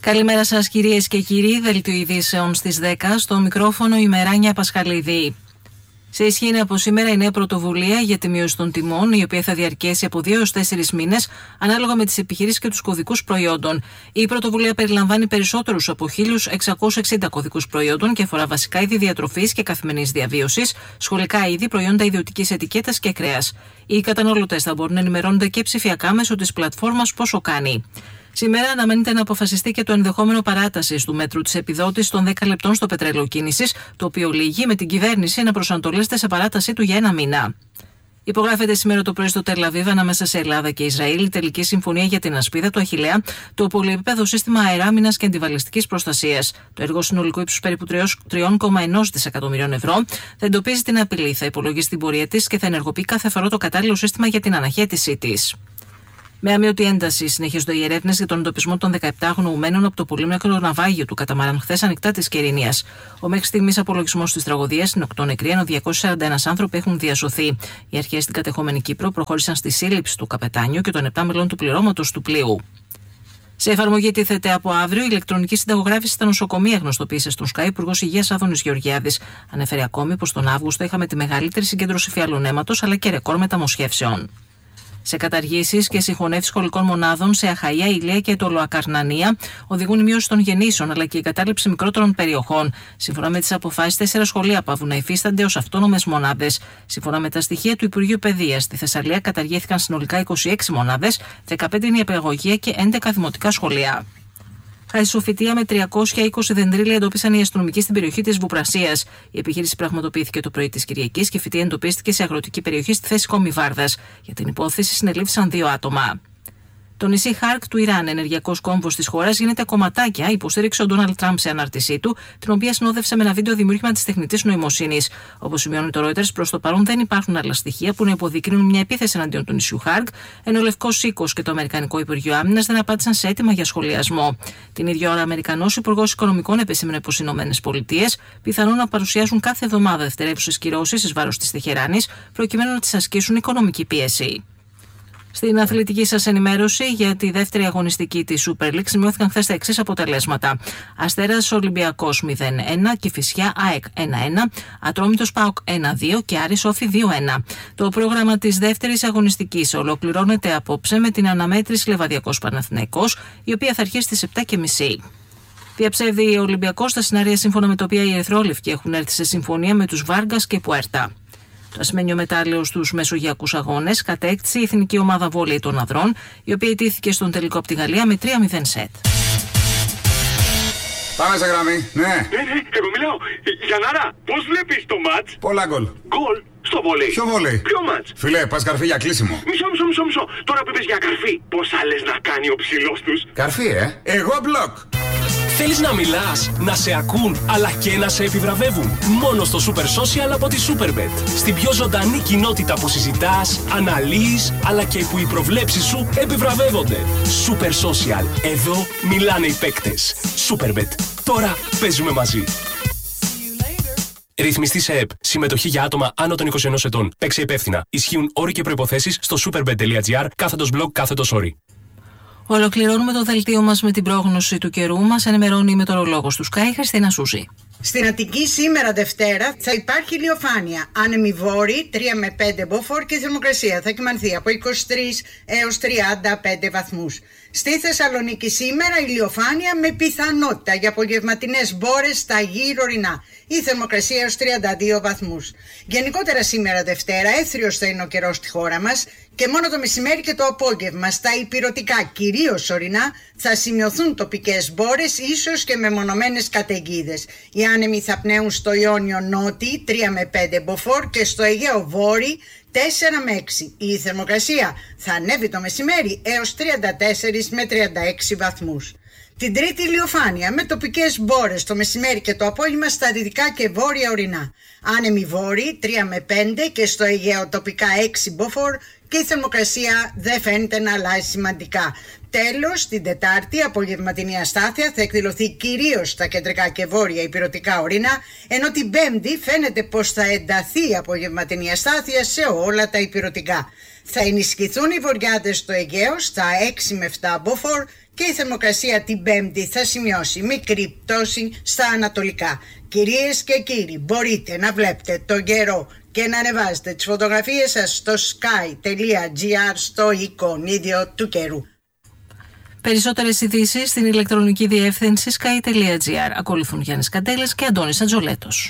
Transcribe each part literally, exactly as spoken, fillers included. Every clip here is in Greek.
Καλημέρα σας κυρίες και κύριοι, δελτίο ειδήσεων στις δέκα, στο μικρόφωνο η Μεράνια Πασχαλίδη. Σε ισχύ είναι από σήμερα η νέα πρωτοβουλία για τη μείωση των τιμών, η οποία θα διαρκέσει από δύο έως τέσσερις μήνες, ανάλογα με τις επιχειρήσεις και τους κωδικούς προϊόντων. Η πρωτοβουλία περιλαμβάνει περισσότερους από χίλιους εξακόσιους εξήντα κωδικούς προϊόντων και αφορά βασικά είδη διατροφής και καθημερινής διαβίωσης, σχολικά είδη, προϊόντα ιδιωτικής ετικέτας και κρέας. Οι καταναλωτές θα μπορούν να ενημερώνονται και ψηφιακά μέσω της πλατφόρμας Πόσο Κάνει. Σήμερα αναμένεται να αποφασιστεί και το ενδεχόμενο παράτασης του μέτρου της επιδότησης των δέκα λεπτών στο πετρέλαιο κίνησης, το οποίο λύγει με την κυβέρνηση να προσανατολίζεται σε παράτασή του για ένα μήνα. Υπογράφεται σήμερα το πρωί στο Τελ Αβίβ ανάμεσα σε Ελλάδα και Ισραήλ η τελική συμφωνία για την ασπίδα του Αχιλλέα, το πολυεπίπεδο σύστημα αεράμινας και αντιβαλιστικής προστασίας. Το έργο συνολικού ύψους περίπου τρία κόμμα ένα δισεκατομμυρίων ευρώ θα εντοπίζει την απειλή, θα υπολογίσει την πορεία της και θα ενεργοποιεί κάθε φορά το κατάλληλο σύστημα για την αναχέτησή της. Με αμοιωτή ένταση συνεχίζονται οι ερεύνες για τον εντοπισμό των δεκαεπτά αγνοουμένων από το πολύμικρο ναυάγιο του καταμαράν χθες ανοιχτά της Κερηνίας. Ο μέχρι στιγμής απολογισμός της τραγωδίας είναι οκτώ νεκροί, ενώ διακόσιοι σαράντα ένα άνθρωποι έχουν διασωθεί. Οι αρχές στην κατεχόμενη Κύπρο προχώρησαν στη σύλληψη του καπετάνιου και των επτά μελών του πληρώματος του πλοίου. Σε εφαρμογή τίθεται από αύριο η ηλεκτρονική συνταγογράφηση στα νοσοκομεία, γνωστοποίησε στον Sky Υπουργός Υγείας Άδωνης Γεωργιάδης. Ανέφερε ακόμη πως τον Αύγουστο είχαμε τη μεγαλύτερη συγκέντρωση φιαλού αίματος αλλά και ρεκόρ μεταμοσχεύσεων. Σε καταργήσεις και συγχωνεύσεις σχολικών μονάδων σε Αχαΐα, Ηλία και Τολοακαρνανία οδηγούν η μείωση των γεννήσεων αλλά και η κατάληψη μικρότερων περιοχών. Σύμφωνα με τις αποφάσεις, τέσσερα σχολεία παύουν να υφίστανται ως αυτόνομες μονάδες. Σύμφωνα με τα στοιχεία του Υπουργείου Παιδείας, στη Θεσσαλία καταργήθηκαν συνολικά είκοσι έξι μονάδες, δεκαπέντε νηπιαγωγεία και έντεκα δημοτικά σχολεία. Χρυσοφυτεία με τριακόσια είκοσι δεντρίλια εντοπίσαν οι αστυνομικοί στην περιοχή της Βουπρασίας. Η επιχείρηση πραγματοποιήθηκε το πρωί της Κυριακής και η φυτεία εντοπίστηκε σε αγροτική περιοχή στη θέση Κομιβάρδας. Για την υπόθεση συνελήφθησαν δύο άτομα. Το νησί Χάρκ του Ιράν, ενεργειακός κόμβος της χώρας, γίνεται κομματάκια, υποστήριξε ο Ντόναλντ Τραμπ σε ανάρτησή του, την οποία συνόδευσε με ένα βίντεο δημιούργημα της τεχνητής νοημοσύνης. Όπως σημειώνει το Reuters, προς το παρόν δεν υπάρχουν άλλα στοιχεία που να υποδεικνύουν μια επίθεση εναντίον του νησιού Χάρκ, ενώ ο Λευκός Οίκος και το Αμερικανικό Υπουργείο Άμυνας δεν απάντησαν σε αίτημα για σχολιασμό. Την ίδια ώρα, ο Αμερικανός Υπουργός Οικονομικών επεσήμενε πως οι Ηνωμένες Πολιτείες πιθανόν να παρουσιάσουν κάθε εβδομάδα δευτερεύουσες κυρώσεις εις βάρος της Τεχεράνης, προκειμένου να της ασκήσουν οικονομική πίεση. Στην αθλητική σας ενημέρωση για τη δεύτερη αγωνιστική της Super League σημειώθηκαν χθες τα εξής αποτελέσματα. Αστέρας Ολυμπιακός μηδέν ένα, Κηφισιά ΑΕΚ ένα ένα, Ατρόμητος ΠΑΟΚ ένα δύο και Άρης Όφη δύο ένα. Το πρόγραμμα της δεύτερης αγωνιστικής ολοκληρώνεται απόψε με την αναμέτρηση Λεβαδιακός Παναθηναϊκός, η οποία θα αρχίσει στις επτά και μισή. Διαψεύδει ο Ολυμπιακός τα σενάρια σύμφωνα με τα οποία οι Ερυθρόλευκοι έχουν έρθει σε συμφωνία με τους Βάργκας και Πουέρτα. Το ασημένιο μετάλλιο στους μεσογειακούς αγώνες κατέκτησε η εθνική ομάδα βόλεϊ των ανδρών, η οποία ιτήθηκε στον τελικό από τη Γαλλία με τρία μηδέν σετ. Πάμε σε γραμμή, ναι. Ναι, ναι, εγώ μιλάω. Γιαννάρα, πώς βλέπεις το μάτς? Πολλά γκολ. Γκολ στο βόλεϊ. Ποιο βόλεϊ? Ποιο μάτς? Φιλέ, πας καρφί για κλείσιμο. Μισό, μισό, μισό, μισό. Τώρα που είπες για καρφί, πώς άλλες να κάνει ο ψηλός τους? Καρφί, ε. Εγώ μπλοκ. Θέλεις να μιλάς, να σε ακούν, αλλά και να σε επιβραβεύουν? Μόνο στο Super Social από τη Superbet. Στην πιο ζωντανή κοινότητα που συζητάς, αναλύεις, αλλά και που οι προβλέψεις σου επιβραβεύονται. Super Social. Εδώ μιλάνε οι παίκτες. Superbet. Τώρα παίζουμε μαζί. Ρυθμιστή σε ΕΠ. Συμμετοχή για άτομα άνω των είκοσι ενός ετών. Παίξε υπεύθυνα. Ισχύουν όροι και προϋποθέσεις στο superbet.gr κάθετος blog κάθετος όροι. Ολοκληρώνουμε το δελτίο μας με την πρόγνωση του καιρού. Μας ενημερώνει η μετεωρολόγος του Sky, Χριστίνα Σούζη. Στην Αττική σήμερα Δευτέρα θα υπάρχει ηλιοφάνεια. Άνεμη βόρη, τρία με πέντε μποφόρ και η θερμοκρασία θα κυμανθεί από είκοσι τρεις έως τριάντα πέντε βαθμούς. Στη Θεσσαλονίκη σήμερα ηλιοφάνεια με πιθανότητα για απογευματινές μπόρες στα γύρω ορεινά. Η θερμοκρασία έως τριάντα δύο βαθμούς. Γενικότερα σήμερα Δευτέρα έθριος θα είναι ο καιρός στη χώρα μας και μόνο το μεσημέρι και το απόγευμα στα ηπειρωτικά, κυρίως ορεινά, θα σημειωθούν τοπικές μπόρες, ίσως και μεμονωμένες καταιγίδες. Οι άνεμοι θα πνέουν στο Ιόνιο νότι τρία με πέντε μποφόρ και στο Αιγαίο βόρει τέσσερα με έξι. Η θερμοκρασία θα ανέβει το μεσημέρι έως τριάντα τέσσερα με τριάντα έξι βαθμούς. Την Τρίτη ηλιοφάνεια με τοπικές μπόρες το μεσημέρι και το απόγευμα στα δυτικά και βόρεια ορεινά. Άνεμοι βόρειοι τρία με πέντε και στο Αιγαίο τοπικά έξι μποφόρ και η θερμοκρασία δεν φαίνεται να αλλάζει σημαντικά. Τέλος, την Τετάρτη απογευματινή αστάθεια θα εκδηλωθεί κυρίως στα κεντρικά και βόρεια ηπειρωτικά ορεινά, ενώ την Πέμπτη φαίνεται πως θα ενταθεί η απογευματινή αστάθεια σε όλα τα ηπειρωτικά. Θα ενισχυθούν οι βορειάδες στο Αιγαίο στα έξι με επτά μποφόρ Και η θερμοκρασία την Πέμπτη θα σημειώσει μικρή πτώση στα ανατολικά. Κυρίες και κύριοι, μπορείτε να βλέπετε τον καιρό και να ανεβάζετε τις φωτογραφίες σας στο sky τελεία gr, στο εικονίδιο του καιρού. Περισσότερες ειδήσεις στην ηλεκτρονική διεύθυνση sky τελεία gr. Ακολουθούν Γιάννης Καντέλης και Αντώνης Ατζολέτος.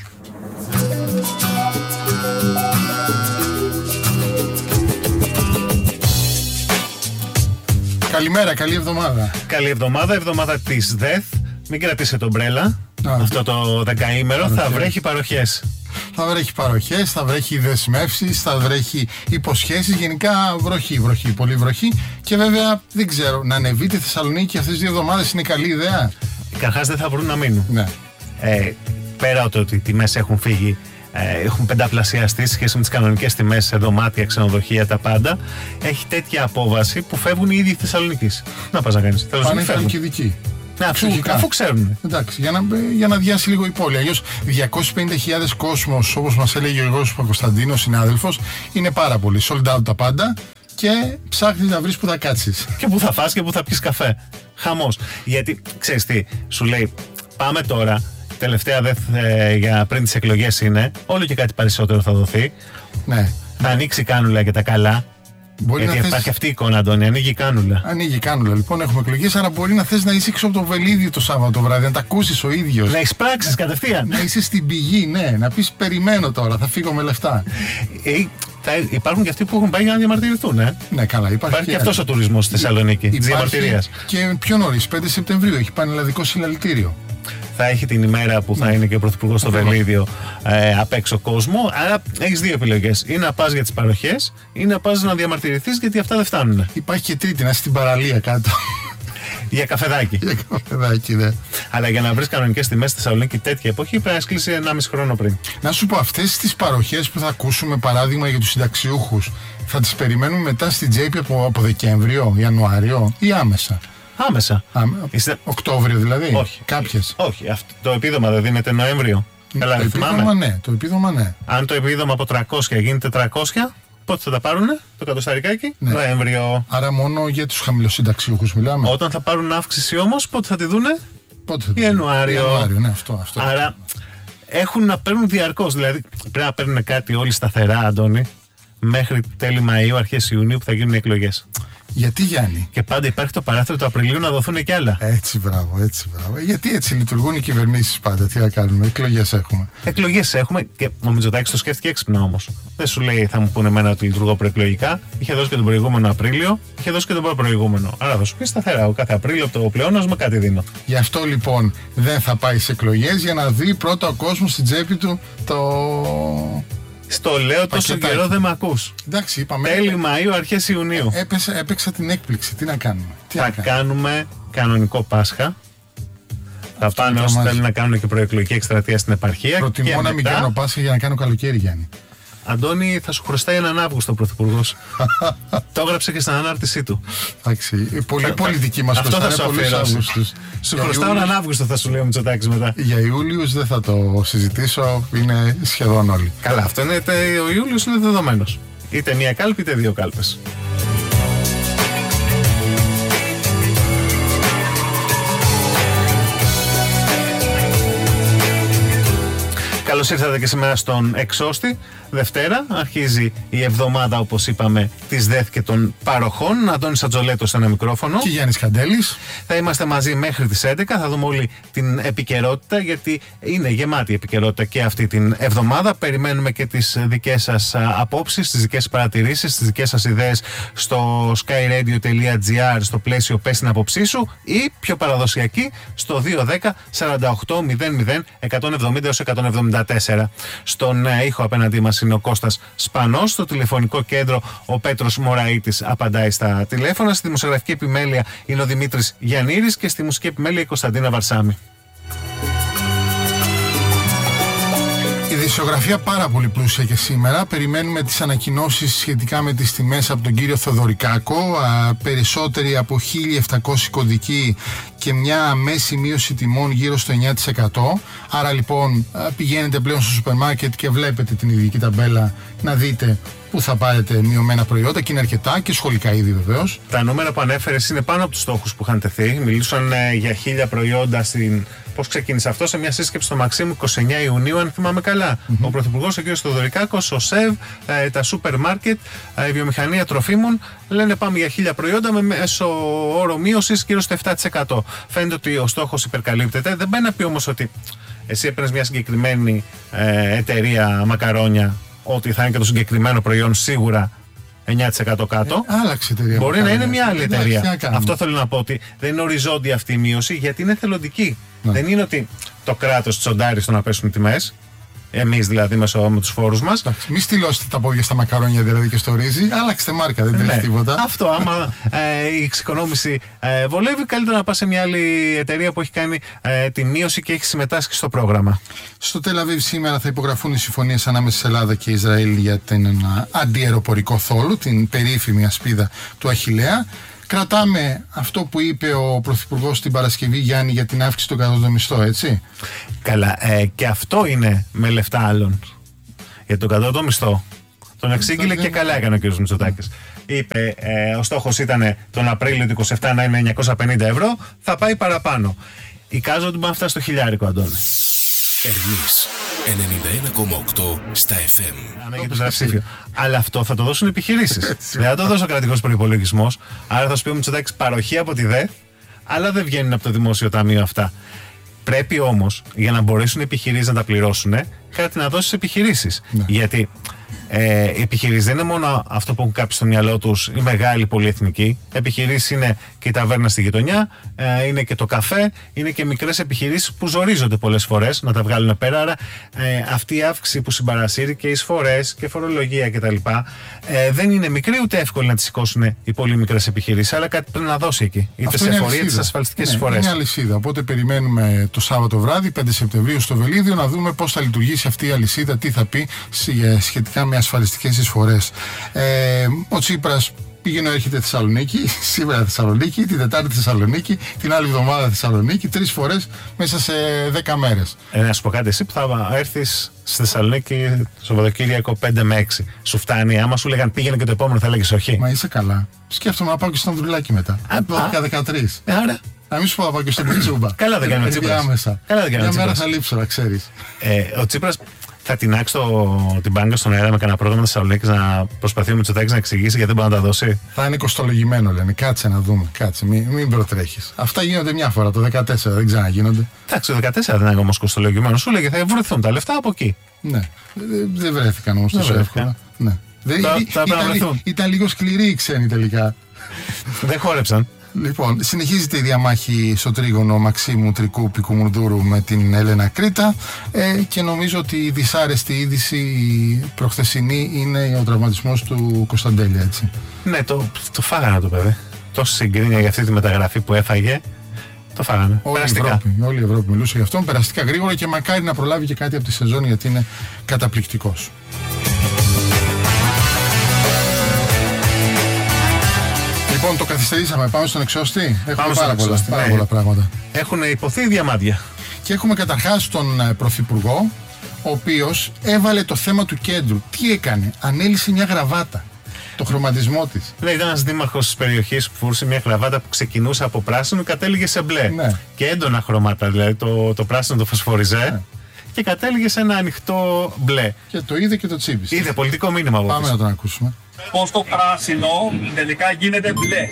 Καλημέρα, καλή εβδομάδα. Καλή εβδομάδα, εβδομάδα της ΔΕΘ. Μην κρατήσετε το μπρέλα. Αυτό το δεκαήμερο θα βρέχει παροχές. Θα βρέχει παροχές, θα βρέχει δεσμεύσεις, θα βρέχει υποσχέσεις. Γενικά βροχή, βροχή, πολύ βροχή. Και βέβαια δεν ξέρω, να ανεβείτε Θεσσαλονίκη αυτές τις δύο εβδομάδες είναι καλή ιδέα. Καταρχάς δεν θα βρουν να μείνουν. Ναι. Ε, πέρα από το ότι οι τιμές έχουν φύγει, ε, έχουν πενταπλασιαστεί σε σχέση με τις κανονικές τιμές σε δωμάτια, ξενοδοχεία, τα πάντα. Έχει τέτοια απόβαση που φεύγουν οι ίδιοι Θεσσαλονικής. Να πας να κάνεις. Πάνε Χαλκιδική. Ναι, αφού, αφού ξέρουν. Εντάξει, για να, για να διάσει λίγο η πόλη. Αλλιώς διακόσιες πενήντα χιλιάδες κόσμος, όπως μας έλεγε ο Γιώργος Παπακοσταντίνος, συνάδελφος, είναι πάρα πολύ. Sold out τα πάντα και ψάχνεις να βρεις που θα κάτσεις. Και που θα φας και που θα πιεις καφέ. Χαμός. Γιατί ξέρεις τι, σου λέει, πάμε τώρα. Τελευταία δε ε, για πριν τις εκλογές είναι. Όλο και κάτι περισσότερο θα δοθεί. Ναι. Θα ανοίξει η κάνουλα και τα καλά. Μπορεί γιατί να υπάρχει θες... αυτή η εικόνα, Αντώνη. Ανοίγει η κάνουλα. Ανοίγει η κάνουλα. Λοιπόν, έχουμε εκλογές, αλλά μπορεί να θες να είσαι έξω από το βελίδιο το Σάββατο το βράδυ, να τα ακούσεις ο ίδιος. Να εισπράξεις κατευθείαν. Να είσαι στην πηγή, ναι. Να πεις περιμένω τώρα, θα φύγω με λεφτά. Ε, θα, υπάρχουν και αυτοί που έχουν πάει για να διαμαρτυρηθούν, ε. Ναι, καλά. Υπάρχει, υπάρχει και αυτός ο τουρισμός στη Θεσσαλονίκη. Τη διαμαρτυρία. Και πιο νωρίς, πέντε Σεπτεμβρίου, έχει πανελλαδικό συλλαλητήριο. Θα έχει την ημέρα που θα είναι και ο Πρωθυπουργός στο Βελίδιο ε, απ' έξω κόσμο. Άρα έχεις δύο επιλογές. Ή να πας για τις παροχές, ή να πας να διαμαρτυρηθείς γιατί αυτά δεν φτάνουν. Υπάρχει και τρίτη, να είσαι στην παραλία κάτω. Για καφεδάκι. Για καφεδάκι, ναι. Αλλά για να βρεις κανονικές τιμές στη Θεσσαλονίκη τέτοια εποχή πρέπει να σκλείσει ενάμιση χρόνο πριν. Να σου πω, αυτές τις παροχές που θα ακούσουμε, παράδειγμα για τους συνταξιούχους, θα τις περιμένουμε μετά στην τσέπη από, από Δεκέμβριο, Ιανουάριο ή άμεσα? Άμεσα. Άμε... Είστε... Οκτώβριο δηλαδή. Όχι. Κάποιες. Όχι. Αυτό, το επίδομα δεν δίνεται Νοέμβριο. Καλά, το επίδομα ναι. Το επίδομα ναι. Αν το επίδομα από τριακόσια γίνεται τριακόσια, πότε θα τα πάρουνε, το κατοσταρικάκι? Ναι. Νοέμβριο. Άρα μόνο για τους χαμηλοσυνταξιούχους μιλάμε. Όταν θα πάρουν αύξηση όμως, πότε θα τη δούνε? Πότε θα Ιανουάριο. Ιανουάριο, ναι, αυτό, αυτό. Άρα έχουν να παίρνουν διαρκώς. Δηλαδή πρέπει να παίρνουν κάτι όλοι σταθερά, Αντώνη, μέχρι τέλη Μαΐου, αρχές Ιουνίου που θα γίνουν οι εκλογές. Γιατί, Γιάννη? Και πάντα υπάρχει το παράθυρο του Απριλίου να δοθούν κι άλλα. Έτσι, μπράβο, έτσι, μπράβο. Γιατί έτσι λειτουργούν οι κυβερνήσεις πάντα. Τι να κάνουμε, εκλογές έχουμε. Εκλογές έχουμε και ο Μητσοτάκης το σκέφτηκε έξυπνα όμως. Δεν σου λέει θα μου πούνε εμένα ότι λειτουργώ προεκλογικά. Είχε δώσει και τον προηγούμενο Απρίλιο, είχε δώσει και τον προηγούμενο. Άρα θα σου πει σταθερά. Ο κάθε Απρίλιο από το πλεόνασμα κάτι δίνω. Γι' αυτό λοιπόν δεν θα πάει σε εκλογές, για να δει πρώτα ο κόσμος στην τσέπη του το. Στο λέω τόσο καιρό δεν με ακούς. Εντάξει, είπαμε. Τέλη Μαΐου, αρχές Ιουνίου. Έπαιξα, έπαιξα την έκπληξη. Τι να κάνουμε. Τι θα να κάνουμε. κάνουμε κανονικό Πάσχα. Θα πάνε όσοι θέλουν να κάνουν και προεκλογική εκστρατεία στην επαρχία. Προτιμώ να μετά... μην κάνω Πάσχα για να κάνω καλοκαίρι, Γιάννη. Αντώνη, θα σου χρωστάει έναν Αύγουστο ο Πρωθυπουργός. Το έγραψε και στην ανάρτησή του. Εντάξει. Πολύ πολιτική μας αυτό θα σου αφιερώσει. Σου χρωστάω έναν Αύγουστο, θα σου λέει ο Μητσοτάκης μετά. Για Ιούλιους δεν θα το συζητήσω, είναι σχεδόν όλοι. Καλά, αυτό είναι, ο Ιούλιος είναι δεδομένος. Είτε μία κάλπη είτε δύο κάλπες. Καλώς ήρθατε και σήμερα στον Εξώστη. Δευτέρα αρχίζει η εβδομάδα, όπως είπαμε, της ΔΕΘ και των παροχών. Αντώνης Ατζολέτος σε ένα μικρόφωνο. Και Γιάννης Καντέλης. Θα είμαστε μαζί μέχρι τις έντεκα. Θα δούμε όλη την επικαιρότητα, γιατί είναι γεμάτη επικαιρότητα και αυτή την εβδομάδα. Περιμένουμε και τις δικές σας απόψεις, τις δικές σας παρατηρήσεις, τις δικές σας ιδέες στο skyradio τελεία gr, στο πλαίσιο πες την άποψή σου, ή πιο παραδοσιακή στο δύο ένα μηδέν σαράντα οκτώ μηδέν μηδέν εκατόν εβδομήντα εκατόν εβδομήντα τέσσερα. Στον ήχο απέναντί μας είναι ο Κώστας Σπανός. Στο τηλεφωνικό κέντρο ο Πέτρος Μωραΐτης απαντάει στα τηλέφωνα. Στη δημοσιογραφική επιμέλεια είναι ο Δημήτρης Γιαννήρης και στη μουσική επιμέλεια η Κωνσταντίνα Βαρσάμη. Η ειδησιογραφία πάρα πολύ πλούσια και σήμερα. Περιμένουμε τις ανακοινώσεις σχετικά με τις τιμές από τον κύριο Θοδωρικάκο. Α, περισσότεροι από χίλια επτακόσιοι κωδικοί και μια μέση μείωση τιμών γύρω στο εννιά τοις εκατό. Άρα λοιπόν πηγαίνετε πλέον στο σούπερ μάρκετ και βλέπετε την ειδική ταμπέλα να δείτε που θα πάρετε μειωμένα προϊόντα και είναι αρκετά και σχολικά είδη βεβαίως. Τα νούμερα που ανέφερες είναι πάνω από τους στόχους που είχαν τεθεί. Μιλούσαν ε, για χίλια προϊόντα στην. Πώς ξεκίνησε αυτό, σε μια σύσκεψη στο Μαξίμου εικοστή ενάτη Ιουνίου, αν θυμάμαι καλά. Mm-hmm. Ο Πρωθυπουργός, ο κ. Θοδωρικάκος, ο ΣΕΒ, ε, τα σούπερ μάρκετ, ε, η βιομηχανία τροφίμων λένε πάμε για χίλια προϊόντα με μέσο όρο μείωσης γύρω στο επτά τοις εκατό. Φαίνεται ότι ο στόχος υπερκαλύπτεται. Δεν πάει να πει όμως ότι εσύ έπαιρνες μια συγκεκριμένη ε, εταιρεία μακαρόνια, ότι θα είναι και το συγκεκριμένο προϊόν σίγουρα εννιά τοις εκατό κάτω. Ε, άλλαξε εταιρεία. Μπορεί να είναι μια άλλη εταιρεία. Εντάξει, αυτό θέλω να πω, ότι δεν είναι οριζόντια αυτή η μείωση, γιατί είναι θελοντική. Ναι. Δεν είναι ότι το κράτος τσοντάρει στο να πέσουν οι τιμές. Εμείς δηλαδή μέσω με τους φόρους μας. Μην στυλώσετε τα πόδια στα μακαρόνια δηλαδή και στο ρύζι. Άλλαξτε μάρκα, δεν τρέχει ναι. τίποτα. Αυτό, άμα ε, η εξοικονόμηση ε, βολεύει, καλύτερα να πας σε μια άλλη εταιρεία που έχει κάνει ε, τη μείωση και έχει συμμετάσχει στο πρόγραμμα. Στο Τελ Αβίβ σήμερα θα υπογραφούν οι συμφωνίες ανάμεσα σε Ελλάδα και Ισραήλ για την αντιαεροπορικό θόλο, την περίφημη ασπίδα του Αχιλλέα. Κρατάμε αυτό που είπε ο Πρωθυπουργός την Παρασκευή, Γιάννη, για την αύξηση του κατώτατου μισθού, έτσι. Καλά, ε, και αυτό είναι με λεφτά άλλων. Για τον κατώτατο μισθό τον εξήγηλε και καλά έκανε ο κ. Μητσοτάκης. Είπε, ε, ο στόχος ήταν τον Απρίλιο του είκοσι επτά να είναι εννιακόσια πενήντα ευρώ, θα πάει παραπάνω. Εικάζω ότι μπορεί να φτάσει στο χιλιάρικο, Αντώνη. Ερμής ενενήντα ένα κόμμα οκτώ στα εφ εμ. Αλλά αυτό θα το δώσουν επιχειρήσεις. Δεν θα το δώσει ο κρατικός προϋπολογισμός. Άρα θα σου πει ο Μητσοτάκης παροχή από τη ΔΕΘ, αλλά δεν βγαίνουν από το δημόσιο ταμείο αυτά. Πρέπει όμως, για να μπορέσουν οι επιχειρήσεις να τα πληρώσουν, κάτι να δώσεις επιχειρήσεις. Ναι. Γιατί ε, οι επιχειρήσεις δεν είναι μόνο αυτό που έχουν κάποιοι στο μυαλό τους, η μεγάλη πολυεθνική. Επιχειρήσεις είναι και η ταβέρνα στη γειτονιά, ε, είναι και το καφέ, είναι και μικρές επιχειρήσεις που ζορίζονται πολλές φορές να τα βγάλουν πέρα. Άρα ε, αυτή η αύξηση που συμπαρασύρει και εισφορές και φορολογία κτλ. Ε, δεν είναι μικρή ούτε εύκολη να τη σηκώσουν οι πολύ μικρές επιχειρήσεις, αλλά κάτι πρέπει να δώσει εκεί. Είτε σε εφορία είτε σε ασφαλιστικές εισφορές. Είναι αλυσίδα. Οπότε περιμένουμε το Σάββατο βράδυ, πέντε Σεπτεμβρίου, στο Βελίδιο, να δούμε πώς θα λειτουργήσει αυτή η αλυσίδα, τι θα πει σχετικά με ασφαλιστικές εισφορές. Ε, ο Τσίπρας πήγαινε, έρχεται Θεσσαλονίκη, σήμερα Θεσσαλονίκη, την Τετάρτη Θεσσαλονίκη, την άλλη εβδομάδα Θεσσαλονίκη, τρεις φορές μέσα σε δέκα μέρες. Ε, να σου πω κάτι, εσύ που θα έρθεις στη Θεσσαλονίκη το Σαββατοκύριακο πέντε με έξι, σου φτάνει? Άμα σου λέγαν πήγαινε και το επόμενο, θα έλεγες όχι? Μα είσαι καλά. Σκέφτομαι να πάω και στο Ανδρουλάκι μετά. δώδεκα δεκατρείς. Άρα. Να μην σου πω να πάω και στον Τσούμπα. Καλά δεν κάνει ο Τσίπρας. Μια μέρα θα λείψω, να ξέρεις. Ε, ο Τσίπρας θα τεινάξει το, την μπάνκα στον αέρα με κανένα πρόγραμμα Θεσσαλονίκης να προσπαθεί ο Μητσοτάκης να εξηγήσει γιατί δεν μπορεί να τα δώσει? Θα είναι κοστολογημένο, λένε. Κάτσε να δούμε. Κάτσε, μην, μην προτρέχεις. Αυτά γίνονται μια φορά. Το δεκατέσσερα δεν ξαναγίνονται. Εντάξει, το δεκατέσσερα δεν είναι όμως κοστολογημένο. Σου λέγε θα βρεθούν τα λεφτά από εκεί. Ναι. Δεν βρέθηκαν όμως τόσο εύκολα. Ναι. Δεν, τα, ή, τα ήταν, ήταν λίγο σκληροί οι ξένοι τελικά. Δεν χόρεψαν. Λοιπόν, συνεχίζεται η διαμάχη στο τρίγωνο Μαξίμου Τρικού Πικουμουνδούρου με την Έλενα Κρήτα ε, και νομίζω ότι η δυσάρεστη είδηση προχθεσινή είναι ο τραυματισμός του Κωνσταντέλια, έτσι. Ναι, το, το φάγανε το παιδί. Τόσο συγκρίνια για αυτή τη μεταγραφή που έφαγε. Το φάγανε. Όλη η Ευρώπη, όλη η Ευρώπη μιλούσε γι' αυτόν περαστικά γρήγορα και μακάρι να προλάβει και κάτι από τη σεζόν, γιατί είναι καταπληκτικός. Λοιπόν, το καθυστερήσαμε. Πάμε στον εξώστη. Έχουμε πάρα, πολλά, πάρα ναι. πολλά πράγματα. Έχουν υποθεί διαμάντια. Και έχουμε καταρχάς τον Πρωθυπουργό, ο οποίος έβαλε το θέμα του κέντρου. Τι έκανε? Ανέλυσε μια γραβάτα. Το χρωματισμό της. Ναι, ήταν ένας δήμαρχος της περιοχής που φορούσε μια γραβάτα που ξεκινούσε από πράσινο και κατέληγε σε μπλε. Ναι. Και έντονα χρώματα. Δηλαδή το, το πράσινο το φωσφοριζέ. Ναι. Και κατέληγε σε ένα ανοιχτό μπλε. Και το είδε και το τσίπησε. Είδε πολιτικό μήνυμα από Πάμε να τον ακούσουμε. Πώς το πράσινο τελικά γίνεται μπλε.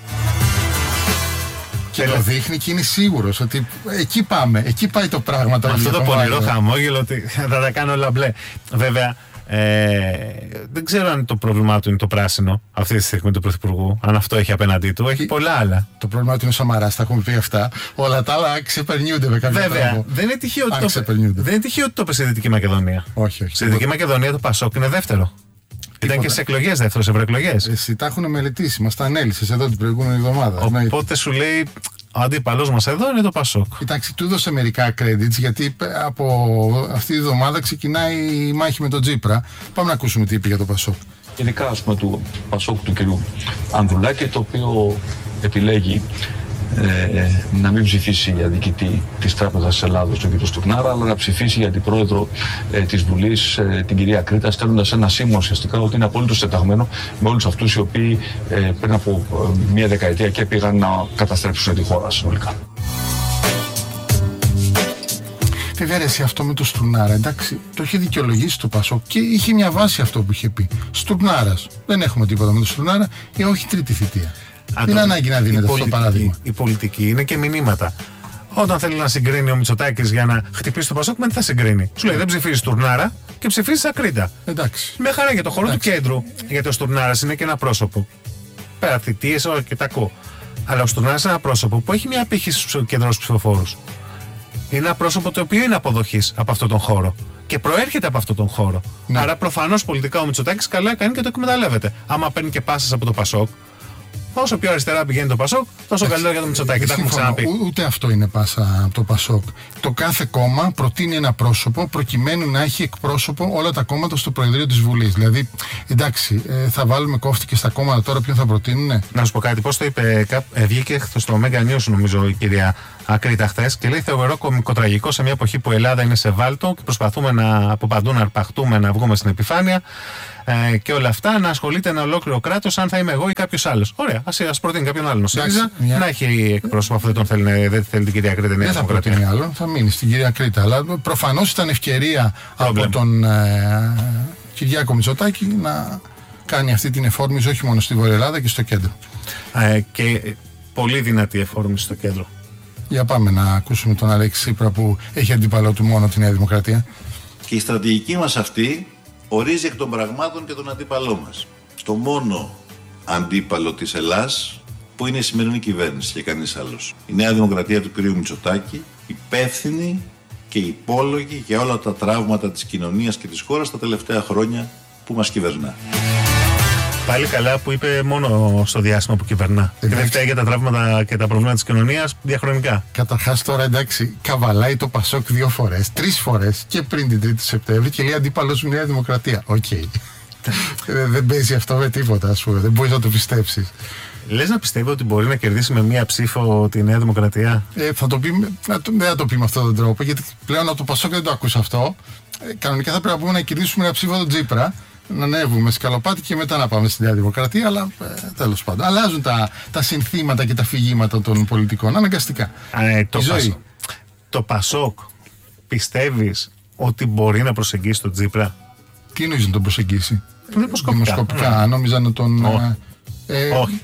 Και το δείχνει και είναι σίγουρος ότι εκεί πάμε, εκεί πάει το πράγμα. Το αυτό το πονηρό χαμόγελο ότι θα τα κάνω όλα μπλε. Βέβαια, ε, δεν ξέρω αν το πρόβλημά του είναι το πράσινο αυτή τη στιγμή του Πρωθυπουργού. Αν αυτό έχει απέναντί του, έχει πολλά άλλα. Το πρόβλημά του είναι ο Σαμαράς, τα έχουμε πει αυτά. Όλα τα άλλα ξεπερνιούνται με κάποιο Βέβαια, τρόπο. δεν είναι τυχαίο ότι, το... το είπε στη Δυτική Μακεδονία. Όχι, όχι. Στη Δυτική Μακεδονία το Πασόκ είναι δεύτερο. Τίποτα. Ήταν και σε εκλογές δεύτερο, σε ευρωεκλογές. Εσύ τα έχουν μελετήσει, μας τα ανέλησες εδώ την προηγούμενη εβδομάδα. Οπότε σου λέει, ο αντίπαλός μας εδώ είναι το Πασόκ. Κοιτάξτε, του έδωσε μερικά credits, γιατί από αυτή τη εβδομάδα ξεκινάει η μάχη με τον Τσίπρα. Πάμε να ακούσουμε τι είπε για το Πασόκ. Ειδικά, ας πούμε, του Πασόκ του κ. Ανδρουλάκη, το οποίο επιλέγει ε, να μην ψηφίσει για διοικητή της Τράπεζας της Ελλάδος τον κύριο Στουρνάρα, αλλά να ψηφίσει για την πρόεδρο ε, της Βουλής, ε, την κυρία Κρήτα, στέλνοντας ένα σήμα ουσιαστικά ότι είναι απολύτως τεταγμένο με όλους αυτούς οι οποίοι ε, πριν από ε, μία δεκαετία και πήγαν να καταστρέψουν τη χώρα συνολικά. Βέβαια, ρε, αυτό με το Στουρνάρα, εντάξει, το είχε δικαιολογήσει το Πασόκ και είχε μια βάση αυτό που είχε πει. Στουρνάρας. Δεν έχουμε τίποτα με το Στουρνάρα, ή όχι τρίτη θητεία. Δεν είναι ανάγκη να δίνεται αυτό το παράδειγμα. Η πολιτική είναι και μηνύματα. Όταν θέλει να συγκρίνει ο Μητσοτάκης για να χτυπήσει το Πασόκ, με τι θα συγκρίνει. Σου λέει δεν ψηφίζει Στουρνάρα και ψηφίζει Ακρίτα. Εντάξει. Με χαρά για το χώρο εντάξει. του κέντρου. Γιατί ο Στουρνάρας είναι και ένα πρόσωπο. Πέρα θητείες, όλα και τα ακούω. Αλλά ο Στουρνάρας είναι ένα πρόσωπο που έχει μια απήχηση στους κεντρούς ψηφοφόρους. Είναι ένα πρόσωπο το οποίο είναι αποδοχής από αυτόν τον χώρο. Και προέρχεται από αυτόν τον χώρο. Ναι. Άρα προφανώς πολιτικά ο Μητσοτάκης καλά κάνει και το εκμεταλλεύεται. Άμα παίρνει και πάσες από το Πασόκ, όσο πιο αριστερά πηγαίνει το Πασόκ, τόσο ε, καλύτερο για το Μητσοτάκη. Τα έχουμε ξαναπεί. Ούτε αυτό είναι πάσα από το Πασόκ. Το κάθε κόμμα προτείνει ένα πρόσωπο προκειμένου να έχει εκπρόσωπο όλα τα κόμματα στο Προεδρείο της Βουλής. Δηλαδή, εντάξει, ε, θα βάλουμε κόφτη και στα κόμματα τώρα ποιον θα προτείνουνε. Να σου πω κάτι, πώς το είπε, ε, βγήκε στο Mega News νομίζω η κυρία Ακρίτα χθες και λέει: θεωρώ κωμικοτραγικό σε μια εποχή που η Ελλάδα είναι σε βάλτο και προσπαθούμε να, από παντού να αρπαχτούμε, να βγούμε στην επιφάνεια ε, και όλα αυτά, να ασχολείται ένα ολόκληρο κράτος, αν θα είμαι εγώ ή κάποιος άλλος. Ωραία, ας, ας προτείνει κάποιον άλλον. ΣΥΡΙΖΑ μια... να έχει εκπρόσωπο, αφού δεν τον θέλει, δεν θέλει την κυρία Κρήτα. Δεν θα προτείνει άλλο, θα μείνει στην κυρία Κρήτα. Αλλά προφανώς ήταν ευκαιρία Problem. από τον ε, Κυριάκο Μητσοτάκη να κάνει αυτή την εφόρμηση όχι μόνο στη Βόρεια Ελλάδα και στο κέντρο. Ε, και πολύ δυνατή εφόρμηση στο κέντρο. Για πάμε να ακούσουμε τον Αλέξη Τσίπρα που έχει αντίπαλό του μόνο τη Νέα Δημοκρατία. Και η στρατηγική μας αυτή ορίζει εκ των πραγμάτων και τον αντίπαλό μας. Το μόνο αντίπαλο της Ελλάς που είναι η σημερινή κυβέρνηση και κανείς άλλος. Η Νέα Δημοκρατία του κ. Μητσοτάκη, υπεύθυνη και υπόλογη για όλα τα τραύματα της κοινωνίας και της χώρας τα τελευταία χρόνια που μας κυβερνά. Πάλι καλά που είπε μόνο στο διάστημα που κυβερνά. Και δεν φταίει για τα τραύματα και τα προβλήματα της κοινωνίας διαχρονικά. Καταρχάς τώρα εντάξει, καβαλάει το Πασόκ δύο φορές, τρεις φορές και πριν την τρίτη Σεπτέμβρη και λέει αντίπαλος μου Νέα Δημοκρατία. Οκ. Okay. Δεν παίζει αυτό με τίποτα, ας πούμε. Δεν μπορείς να το πιστέψεις. Λες να πιστεύω ότι μπορεί να κερδίσει με μία ψήφο τη Νέα Δημοκρατία? Ε, θα το πει, δεν θα το πει με αυτόν τον τρόπο, γιατί πλέον από το Πασόκ δεν το ακούσα αυτό. Ε, κανονικά θα πρέπει να πούμε να κερδίσουμε ένα ψήφο τον Τσίπρα. Να ανέβουμε σκαλοπάτι και μετά να πάμε στη Νέα Δημοκρατία, αλλά ε, τέλος πάντων. Αλλάζουν τα, τα συνθήματα και τα φυγήματα των πολιτικών, αναγκαστικά. Ε, το, Πασ... το Πασόκ πιστεύεις ότι μπορεί να προσεγγίσει τον Τσίπρα? Τι εννοείς να τον προσεγγίσει? Δημοσκοπικά. Δημοσκοπικά, νόμιζα να τον... Όχι. Ε, Όχι.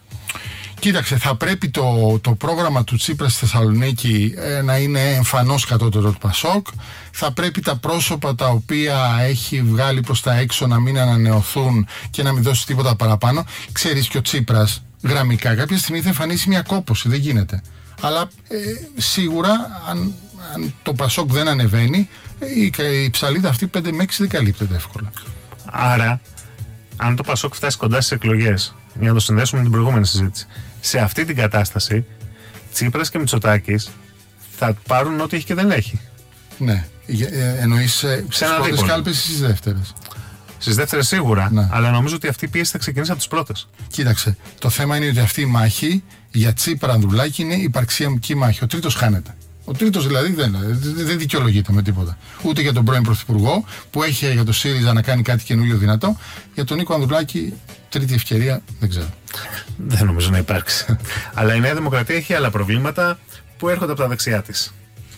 Κοίταξε, θα πρέπει το, το πρόγραμμα του Τσίπρα στη Θεσσαλονίκη ε, να είναι εμφανώς κατώτερο του Πασόκ. Θα πρέπει τα πρόσωπα τα οποία έχει βγάλει προς τα έξω να μην ανανεωθούν και να μην δώσει τίποτα παραπάνω. Ξέρεις και ο Τσίπρας γραμμικά κάποια στιγμή θα εμφανίσει μια κόπωση, δεν γίνεται. Αλλά ε, σίγουρα αν, αν το Πασόκ δεν ανεβαίνει, η, η ψαλίδα αυτή πέντε με έξι δεν καλύπτεται εύκολα. Άρα, αν το Πασόκ φτάσει κοντά στις εκλογές, για να το συνδέσουμε με την προηγούμενη συζήτηση, σε αυτή την κατάσταση, Τσίπρας και Μητσοτάκης θα πάρουν ό,τι έχει και δεν έχει. Ναι. Ε, εννοείς στις πρώτες κάλπες ή στις δεύτερες? Στις δεύτερες σίγουρα, ναι. Αλλά νομίζω ότι αυτή η πίεση θα ξεκινήσει από τις πρώτες. Κοίταξε, το θέμα είναι ότι αυτή η μάχη για Τσίπρα Ανδρουλάκη είναι υπαρξιακή μάχη. Ο τρίτος χάνεται. Ο τρίτος δηλαδή δεν, δεν δικαιολογείται με τίποτα. Ούτε για τον πρώην Πρωθυπουργό που έχει για το ΣΥΡΙΖΑ να κάνει κάτι καινούριο δυνατό. Για τον Νίκο Ανδρουλάκη, τρίτη ευκαιρία δεν ξέρω. Δεν νομίζω να υπάρξει. Αλλά η Νέα Δημοκρατία έχει άλλα προβλήματα που έρχονται από τα δεξιά της.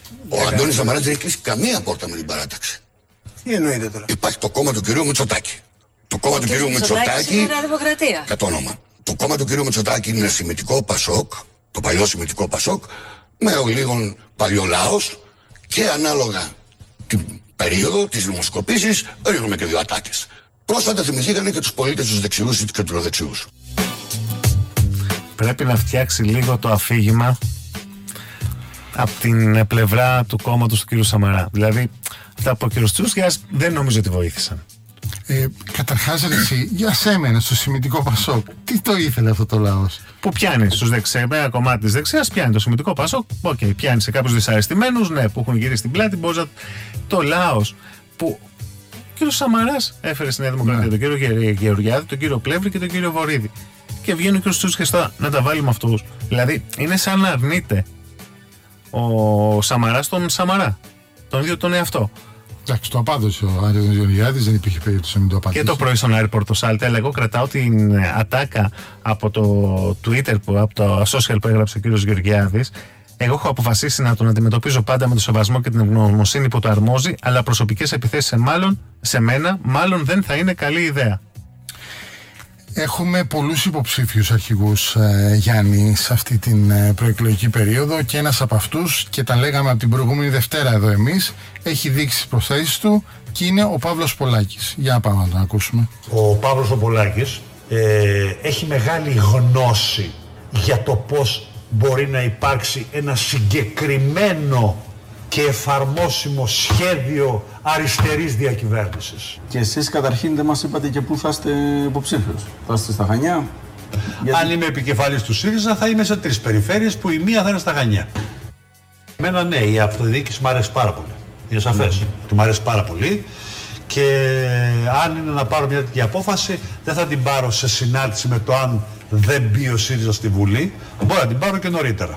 Ο Αντώνης Σαμαράς δεν έχει κλείσει καμία πόρτα με την παράταξη. Τι εννοείται τώρα? Υπάρχει το κόμμα του κυρίου Μητσοτάκη. Το κόμμα του κυρίου Μητσοτάκη. Είναι Νέα Δημοκρατία. Κατ' όνομα. Το κόμμα του κυρίου Μητσοτάκη είναι σημητικό Πασόκ, το παλιό σημητικό Πασόκ, με ο λίγων παλιό λαός και ανάλογα την περίοδο της δημοσκοπήσης ρίχνουμε και δύο ατάκες. Πρόσφατα θυμηθήκανε και τους πολίτες τους δεξιούς ή τους κεντροδεξιούς. Πρέπει να φτιάξει λίγο το αφήγημα από την πλευρά του κόμματος του κ. Σαμαρά. Δηλαδή, αυτά που ο κ. Τσούσκιας δεν νομίζω ότι βοήθησαν. Ε, καταρχάς, εσύ, για σέμενα στο σημητικό Πασόκ, τι το ήθελε αυτό το λαός? Που πιάνει στους δεξιές, ένα κομμάτι της δεξιάς πιάνει το σημητικό Πασόκ. Οκ, okay, πιάνει σε κάποιους δυσαρεστημένους, ναι, που έχουν γυρίσει την πλάτη. Μπορεί να... Το λαός που ο κ. Σαμαράς έφερε στη Νέα Δημοκρατία, ναι. Τον κ. Γεωργιάδη, τον κ. Πλεύρη και τον κ. Βορίδη. Και βγαίνει ο κ. Τσούτσικας τώρα να τα βάλει με αυτούς. Δηλαδή είναι σαν να αρνείται ο Σαμαράς τον Σαμαρά, τον ίδιο τον εαυτό. Εντάξει, το απάδωσε ο Άρης Γεωργιάδης, δεν υπήρχε περίπτωση να μην το απαντήσει. Και το πρωί στον Άρη Πορτοσάλτε, αλλά εγώ κρατάω την ατάκα από το Twitter, που, από το social που έγραψε ο κ. Γεωργιάδης. Εγώ έχω αποφασίσει να τον αντιμετωπίζω πάντα με το σεβασμό και την ευγνωμοσύνη που το αρμόζει, αλλά προσωπικές επιθέσεις σε, μάλλον, σε μένα μάλλον δεν θα είναι καλή ιδέα. Έχουμε πολλούς υποψήφιους αρχηγούς, ε, Γιάννη, σε αυτή την ε, προεκλογική περίοδο, και ένας από αυτούς, και τα λέγαμε από την προηγούμενη Δευτέρα εδώ εμείς, έχει δείξει τις προθέσεις του και είναι ο Παύλος Πολάκης. Για να πάμε να τον ακούσουμε. Ο Παύλος ο Πολάκης ε, έχει μεγάλη γνώση για το πώς μπορεί να υπάρξει ένα συγκεκριμένο και εφαρμόσιμο σχέδιο αριστερής διακυβέρνησης. Και εσείς καταρχήν δεν μας είπατε και πού θα είστε υποψήφιος. Θα είστε στα Χανιά? Γιατί... Αν είμαι επικεφαλής του ΣΥΡΙΖΑ θα είμαι σε τρεις περιφέρειες, που η μία θα είναι στα Χανιά. Εμένα ναι, η αυτοδιοίκηση μου αρέσει πάρα πολύ. Είναι σαφές. Mm. Του μου αρέσει πάρα πολύ. Και αν είναι να πάρω μια τέτοια απόφαση, δεν θα την πάρω σε συνάρτηση με το αν δεν μπει ο ΣΥΡΙΖΑ στη Βουλή. Μπορώ να την πάρω και νωρίτερα.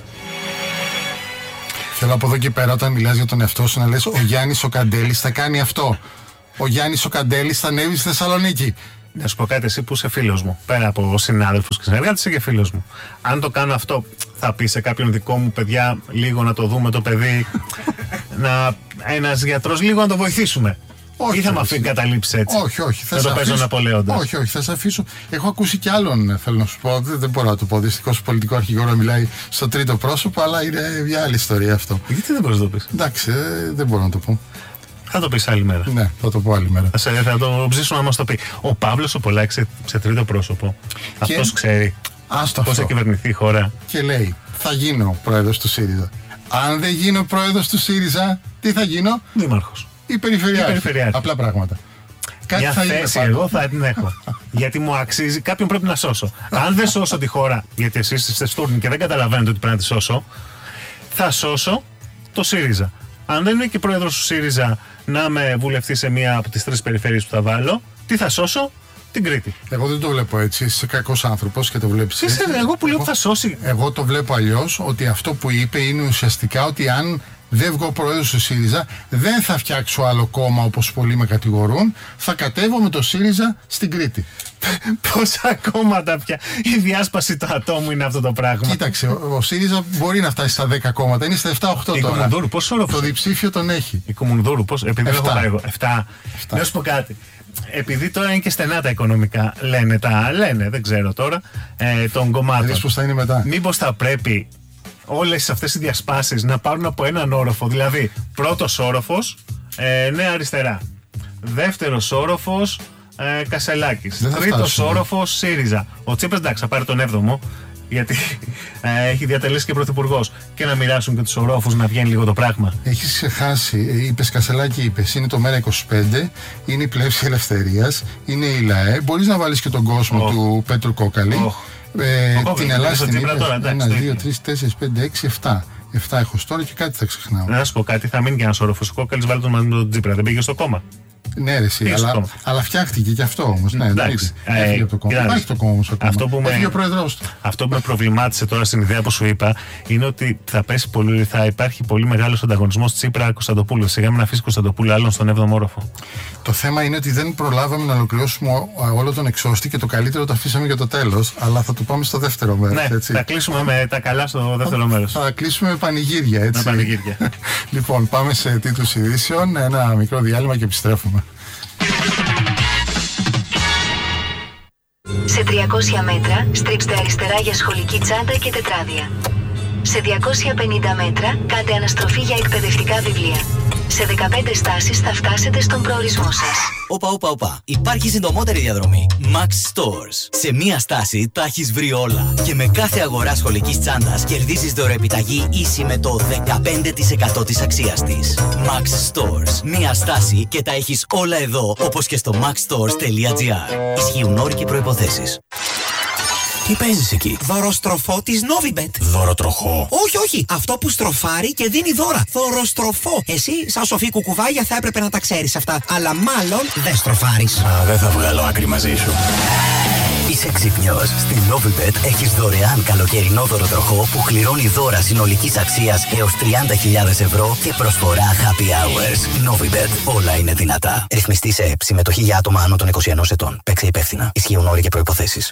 Θέλω από εδώ και πέρα, όταν μιλάς για τον εαυτό σου, να λες: ο Γιάννης ο Καντέλης θα κάνει αυτό. Ο Γιάννης ο Καντέλης θα ανέβει στη Θεσσαλονίκη. Να σου πω κάτι, εσύ που είσαι φίλος μου, πέρα από συνάδελφους και συνεργάτες, είσαι και φίλος μου. Αν το κάνω αυτό, θα πει σε κάποιον δικό μου: παιδιά, λίγο να το δούμε το παιδί, να ένας γιατρός λίγο να το βοηθήσουμε. Όχι, ή θα με αφήνει καταλήψει έτσι? Όχι, όχι. Θα το παίζω Ναπολέοντας. Όχι, όχι, θα σε αφήσω. Έχω ακούσει κι άλλον, θέλω να σου πω. Δεν, δεν μπορώ να το πω. Δυστυχώς πολιτικό αρχηγό να μιλάει στο τρίτο πρόσωπο, αλλά είναι μια άλλη ιστορία αυτό. Γιατί δεν μπορείς να το πεις? Εντάξει, ε, δεν μπορώ να το πω. Θα το πεις άλλη μέρα. Ναι, θα το πω άλλη μέρα. Θα, σε, θα το ψήσουμε να μας το πει. Ο Παύλος ο Πολάκης σε, σε τρίτο πρόσωπο. Και... αυτός ξέρει πώς θα κυβερνηθεί η χώρα. Και λέει: θα γίνω πρόεδρος του ΣΥΡΙΖΑ. Αν δεν γίνω πρόεδρος του ΣΥΡΙΖΑ, τι θα γίνω? Δήμαρχος. Ή περιφερειάρχη. Απλά πράγματα. Κάτι μια θα θέση εγώ θα την έχω. Γιατί μου αξίζει, κάποιον πρέπει να σώσω. Αν δεν σώσω τη χώρα, γιατί εσείς είστε στούρνοι και δεν καταλαβαίνετε ότι πρέπει να τη σώσω, θα σώσω το ΣΥΡΙΖΑ. Αν δεν είμαι και πρόεδρος του ΣΥΡΙΖΑ να είμαι βουλευτή σε μία από τις τρεις περιφέρειες που θα βάλω, τι θα σώσω? Την Κρήτη. Εγώ δεν το βλέπω έτσι. Είσαι κακός άνθρωπος και το βλέπεις έτσι. Είσαι εγώ που λέω που θα σώσει. Εγώ το βλέπω αλλιώς, ότι αυτό που είπε είναι ουσιαστικά ότι αν δεν βγω πρόεδρος του ΣΥΡΙΖΑ, δεν θα φτιάξω άλλο κόμμα όπως πολλοί με κατηγορούν. Θα κατέβω με το ΣΥΡΙΖΑ στην Κρήτη. Πόσα κόμματα πια? Η διάσπαση του ατόμου είναι αυτό το πράγμα. Κοίταξε, ο, ο ΣΥΡΙΖΑ μπορεί να φτάσει στα δέκα κόμματα. Είναι στα επτά οχτώ τώρα. Η Κομμουνδούρου, πόσο όροφος? Το διψήφιο τον έχει. Η Κομμουνδούρου, πώς? Επειδή δεν έχω πάει εγώ. επτά. Να σου πω κάτι. Επειδή τώρα είναι και στενά τα οικονομικά, λένε τα. Λένε, δεν ξέρω τώρα. Ε, των κομμάτων. Δεις πώς θα είναι μετά. Μήπως θα πρέπει όλες αυτές οι διασπάσεις να πάρουν από έναν όροφο? Δηλαδή, πρώτος όροφος, ε, Νέα Αριστερά. Δεύτερος όροφος, ε, Κασελάκης. Τρίτος όροφος, ΣΥΡΙΖΑ. Ο Τσίπρας, εντάξει, θα πάρει τον έβδομο, γιατί ε, έχει διατελέσει και πρωθυπουργός. Και να μοιράσουν και τους ορόφους, να βγαίνει λίγο το πράγμα. Έχεις ξεχάσει, είπες Κασελάκη, είπες, είναι το Μέρα είκοσι πέντε, είναι η Πλεύση Ελευθερίας, είναι η ΛΑΕ. Μπορείς να βάλεις και τον κόσμο oh. του Πέτρου Κόκαλη. Oh. Ε, oh, την Ελλάδα στην ένα, δύο, τρία, τέσσερα, πέντε, έξι, επτά. επτά έχω τώρα και κάτι θα ξεχνάω. Να σου πω κάτι, θα μείνει και ένας όροφος. Ο Κόκαλης βάλει τον μαζί με τον Τσίπρα. Δεν πήγε στο κόμμα. Ναι, ρε, εσύ, αλλά, αλλά φτιάχτηκε και αυτό όμως. Ναι, εντάξει. Έφυγε από το κόμμα. Υπάρχει το κόμμα όμως ακόμα. Αυτό που Έφυγε με, ο πρόεδρος του. Αυτό που με προβλημάτισε τώρα στην ιδέα που σου είπα είναι ότι θα, πέσει πολύ, θα υπάρχει πολύ μεγάλος ανταγωνισμός Τσίπρα-Κωνσταντοπούλου. Σιγά μην αφήσει Κωνσταντοπούλου άλλον στον έβδομο όροφο. Το θέμα είναι ότι δεν προλάβαμε να ολοκληρώσουμε όλο τον εξώστη και το καλύτερο το αφήσαμε για το τέλος. Αλλά θα το πάμε στο δεύτερο μέρος. Ναι, έτσι. Θα κλείσουμε με τα καλά στο δεύτερο μέρος. Θα κλείσουμε με πανηγύρια, έτσι. Με πανηγύρια. Λοιπόν, πάμε σε τίτλους ειδήσεων. Ένα μικρό διάλειμμα και επιστρέφουμε. Σε τριακόσια μέτρα στρίψτε αριστερά για σχολική τσάντα και τετράδια. Σε διακόσια πενήντα μέτρα κάντε αναστροφή για εκπαιδευτικά βιβλία. Σε δεκαπέντε στάσεις θα φτάσετε στον προορισμό σας. Όπα, όπα, όπα. Υπάρχει συντομότερη διαδρομή. Max Stores. Σε μία στάση τα έχεις βρει όλα. Και με κάθε αγορά σχολικής τσάντας κερδίζεις δωρεοεπιταγή ίση με το δεκαπέντε τοις εκατό της αξίας της. Max Stores. Μία στάση και τα έχεις όλα εδώ, όπως και στο maxstores τελεία gr. Ισχύουν όροι και προϋποθέσεις. Τι παίζεις εκεί? Δωροστροφό της Novibet. Δωροτροχό? Όχι, όχι. Αυτό που στροφάρει και δίνει δώρα. Δωροστροφό. Εσύ, σαν σοφή κουκουβάγια, θα έπρεπε να τα ξέρεις αυτά. Αλλά μάλλον δεν στροφάρεις. Α, δεν θα βγάλω άκρη μαζί σου. Είσαι ξυπνιός. Στην Novibet έχεις δωρεάν καλοκαιρινό δωροτροχό που κληρώνει δώρα συνολικής αξίας έως τριάντα χιλιάδες ευρώ και προσφορά happy hours. Novibet. Όλα είναι δυνατά. Ρυθμιστή σε ΕΠ. Συμμετοχή για άτομα άνω των είκοσι ενός ετών. Παίξε υπεύθυνα. Ισχύουν όροι και προϋποθέσεις.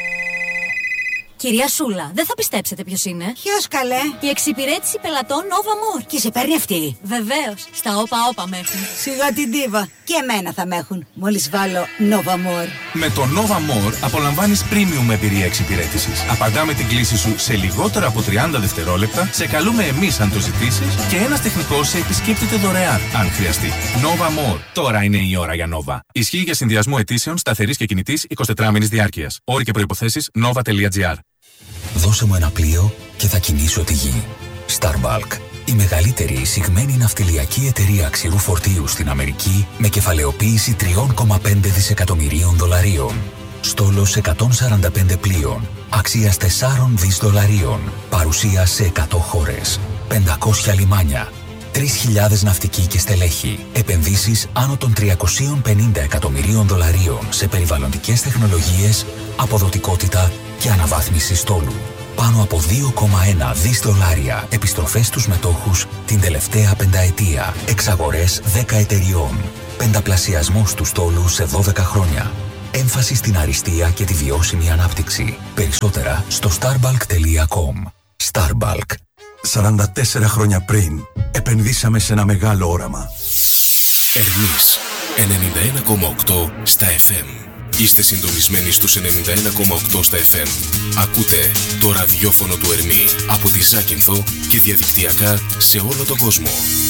Κυρία Σούλα, δεν θα πιστέψετε ποιος είναι. Ποιος καλέ? Η εξυπηρέτηση πελατών Nova More. Και σε παίρνει αυτή? Βεβαίως. Στα όπα όπα με έχουν. Σιγά την τίβα. Και εμένα θα με έχουν. Μόλις βάλω Nova More. Με το Nova More απολαμβάνεις premium εμπειρία εξυπηρέτησης. Απαντάμε την κλήση σου σε λιγότερα από τριάντα δευτερόλεπτα, σε καλούμε εμείς αν το ζητήσεις και ένας τεχνικός σε επισκέπτεται δωρεάν αν χρειαστεί. Nova More. Τώρα είναι η ώρα για Nova. Ισχύει για συνδυασμό αιτήσεων σταθερής και κινητής εικοσιτετράωρης διάρκειας. Όροι και προϋποθέσεις nova τελεία gr. Δώσε μου ένα πλοίο και θα κινήσω τη γη. Starbulk, η μεγαλύτερη εισηγμένη ναυτιλιακή εταιρεία ξηρού φορτίου στην Αμερική με κεφαλαιοποίηση τρία κόμμα πέντε δισεκατομμυρίων δολαρίων. Στόλος εκατόν σαράντα πέντε πλοίων, αξίας τέσσερα δισεκατομμύρια δολαρίων, παρουσία σε εκατό χώρες, πεντακόσια λιμάνια, τρεις χιλιάδες ναυτικοί και στελέχη, επενδύσεις άνω των τριακόσια πενήντα εκατομμυρίων δολαρίων σε περιβαλλοντικές τεχνολογίες, αποδοτικότητα και αναβάθμιση στόλου. Πάνω από δύο κόμμα ένα δισεκατομμύρια δολάρια επιστροφές στους μετόχους την τελευταία πενταετία. Εξαγορές δέκα εταιριών. Πενταπλασιασμός του στόλου σε δώδεκα χρόνια. Έμφαση στην αριστεία και τη βιώσιμη ανάπτυξη. Περισσότερα στο starbulk τελεία com. Starbulk. σαράντα τέσσερα χρόνια πριν επενδύσαμε σε ένα μεγάλο όραμα. Ερμής ενενήντα ένα κόμμα οκτώ στα εφ εμ. Είστε συντονισμένοι στους ενενήντα ένα κόμμα οκτώ στα εφ εμ. Ακούτε το ραδιόφωνο του Ερμή από τη Ζάκυνθο και διαδικτυακά σε όλο τον κόσμο.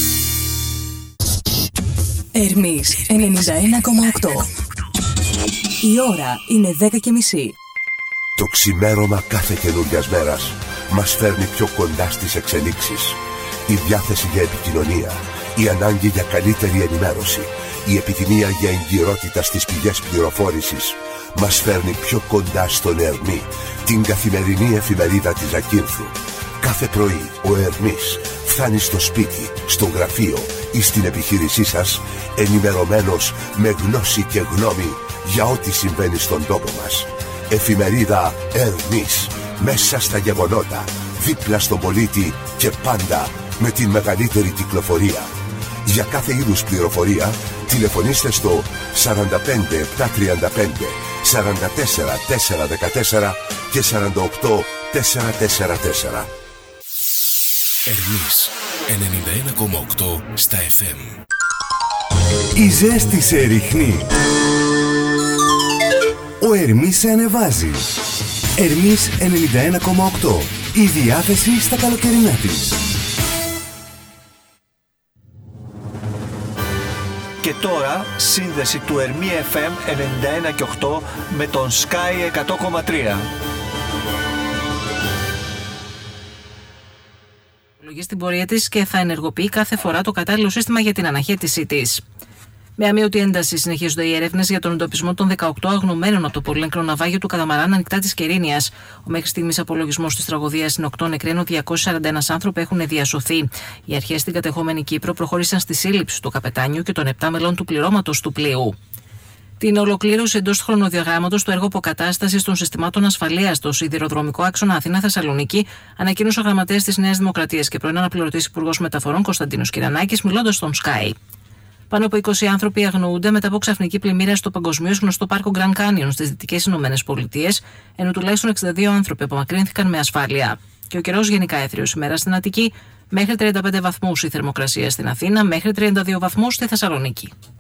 Ερμής ενενήντα ένα κόμμα οκτώ. Η ώρα είναι δέκα και μισή. Το ξημέρωμα κάθε καινούριας μέρας μας φέρνει πιο κοντά στις εξελίξεις. Η διάθεση για επικοινωνία, η ανάγκη για καλύτερη ενημέρωση, η επιθυμία για εγκυρότητα στις πηγές πληροφόρησης μας φέρνει πιο κοντά στον Ερμή, την καθημερινή εφημερίδα της Ζακύνθου. Κάθε πρωί ο Ερμής φτάνει στο σπίτι, στο γραφείο ή στην επιχείρησή σας ενημερωμένος με γνώση και γνώμη για ό,τι συμβαίνει στον τόπο μας. Εφημερίδα Ερμής, μέσα στα γεγονότα, δίπλα στον πολίτη και πάντα με την μεγαλύτερη κυκλοφορία. Για κάθε είδους πληροφορία τηλεφωνήστε στο σαράντα πέντε επτακόσια τριάντα πέντε σαράντα τέσσερα τετρακόσια δεκατέσσερα και σαράντα οκτώ τετρακόσια σαράντα τέσσερα. Ερμής ενενήντα ένα κόμμα οκτώ στα εφ εμ. Η ζέστη σε ριχνεί. Ο Ερμής σε ανεβάζει. Ερμής ενενήντα ένα κόμμα οκτώ. Η διάθεση στα καλοκαιρινά της. Και τώρα σύνδεση του Ερμή εφ εμ ενενήντα ένα και οκτώ με τον Sky εκατό κόμμα τρία. Λογίζει την πορεία της και θα ενεργοποιεί κάθε φορά το κατάλληλο σύστημα για την αναχέτησή της. Με αμύωτη ένταση συνεχίζονται οι έρευνες για τον εντοπισμό των δεκαοκτώ αγνωμένων από το πολύέγκρο ναυάγιο του Καταμαράν ανοιχτά της Κερίνιας. Ο μέχρι στιγμής απολογισμός της τραγωδίας είναι οκτώ νεκροί, ενώ διακόσιοι σαράντα ένα άνθρωποι έχουν διασωθεί. Οι αρχές στην κατεχόμενη Κύπρο προχώρησαν στη σύλληψη του καπετάνιου και των επτά μελών του πληρώματος του πλοίου. Την ολοκλήρωση εντός του χρονοδιαγράμματος του έργου αποκατάστασης των συστημάτων ασφαλείας στο σιδηροδρομικό άξονα Αθήνα-Θεσσαλονίκη ανακοίνωσε ο γραμματέας της Νέας Δημοκρατίας και πρώην αναπληρωτής υπουργός μεταφορών Κωνσταντίνος Κυρανάκης, μιλώντας στον Sky. Πάνω από είκοσι άνθρωποι αγνοούνται μετά από ξαφνική πλημμύρα στο παγκοσμίως γνωστό πάρκο Grand Canyon στις Δυτικές Ηνωμένες Πολιτείες, ενώ τουλάχιστον εξήντα δύο άνθρωποι απομακρύνθηκαν με ασφάλεια. Και ο καιρός γενικά έθριος ημέρα στην Αττική, μέχρι τριάντα πέντε βαθμούς η θερμοκρασία στην Αθήνα, μέχρι τριάντα δύο βαθμούς στη Θεσσαλονίκη.